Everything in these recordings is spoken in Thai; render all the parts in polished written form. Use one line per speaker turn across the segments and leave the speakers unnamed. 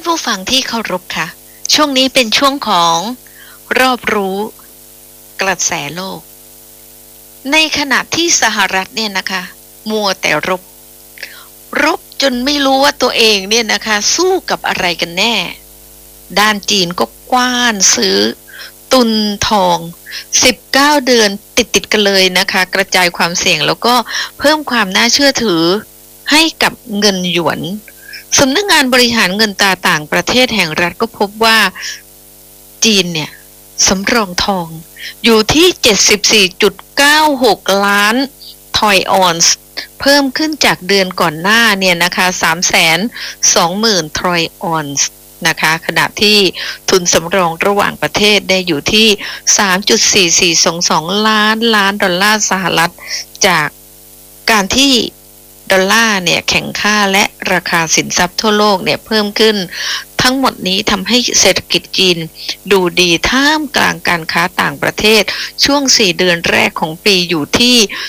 ผู้ฟังที่เคารพค่ะช่วงนี้เป็นช่วงของรอบรู้กระแสโลกในขณะที่สหรัฐเนี่ยนะคะมัวแต่รบจนไม่รู้ว่าตัวเองเนี่ยนะคะสู้กับอะไรกันแน่ด้านจีนก็กว้านซื้อตุนทอง19 เดือนติดกันเลยนะคะกระจายความเสี่ยงแล้วก็เพิ่มความน่าเชื่อถือให้กับเงินหยวนสำนักงานบริหารเงินตราต่างประเทศแห่งรัฐก็พบว่าจีนเนี่ยสำรองทองอยู่ที่ 74.96 ล้านทอยออนซ์เพิ่มขึ้นจากเดือนก่อนหน้าเนี่ยนะคะ 320,000 ทอยออนซ์นะคะขณะที่ทุนสำรองระหว่างประเทศได้อยู่ที่ 3.4422 ล้านดอลลาร์สหรัฐจากการที่ดอลลาร์เนี่ยแข็งค่าและราคาสินทรัพย์ทั่วโลกเนี่ยเพิ่มขึ้นทั้งหมดนี้ทำให้เศรษฐกิจจีนดูดีท่ามกลางการค้าต่างประเทศช่วง4 เดือนแรกของปีอยู่ที่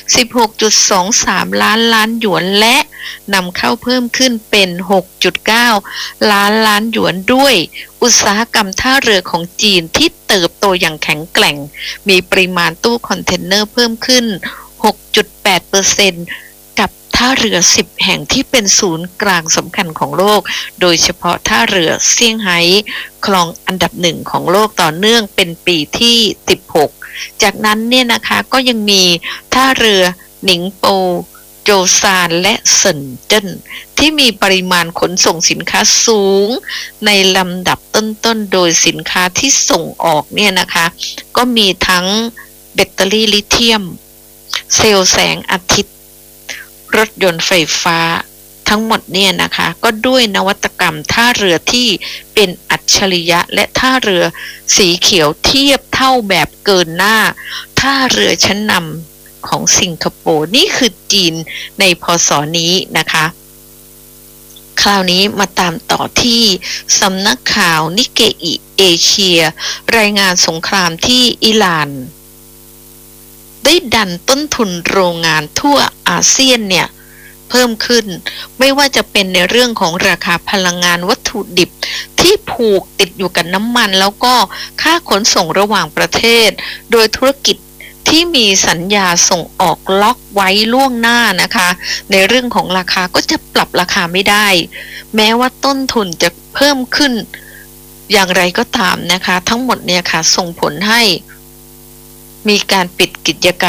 16.23 ล้านหยวนและนำเข้าเพิ่มขึ้นเป็น 6.9 ล้านหยวนด้วยอุตสาหกรรมท่าเรือของจีนที่เติบโตอย่างแข็งแกร่งมีปริมาณตู้คอนเทนเนอร์เพิ่มขึ้น 6.8%กับท่าเรือ10แห่งที่เป็นศูนย์กลางสำคัญของโลกโดยเฉพาะท่าเรือเซี่ยงไฮ้ครองอันดับ1ของโลกต่อเนื่องเป็นปีที่16จากนั้นเนี่ยนะคะก็ยังมีท่าเรือหนิงโปโจซานและเซินเจิ้นที่มีปริมาณขนส่งสินค้าสูงในลำดับต้นๆโดยสินค้าที่ส่งออกเนี่ยนะคะก็มีทั้งแบตเตอรี่ลิเธียมเซลล์แสงอาทิตย์รถยนต์ไฟฟ้าทั้งหมดเนี่ยนะคะก็ด้วยนวัตกรรมท่าเรือที่เป็นอัจฉริยะและท่าเรือสีเขียวเทียบเท่าแบบเกินหน้าท่าเรือชั้นนำของสิงคโปร์นี่คือจีนในพ.ศ.นี้นะคะคราวนี้มาตามต่อที่สำนักข่าวนิเกอิเอเชียรายงานสงครามที่อิหร่านได้ดันต้นทุนโรงงานทั่วอาเซียนเนี่ยเพิ่มขึ้นไม่ว่าจะเป็นในเรื่องของราคาพลังงานวัตถุดิบที่ผูกติดอยู่กับน้ำมันแล้วก็ค่าขนส่งระหว่างประเทศโดยธุรกิจที่มีสัญญาส่งออกล็อกไว้ล่วงหน้านะคะในเรื่องของราคาก็จะปรับราคาไม่ได้แม้ว่าต้นทุนจะเพิ่มขึ้นอย่างไรก็ตามนะคะทั้งหมดเนี่ยค่ะส่งผลให้มีการปิดกิจการ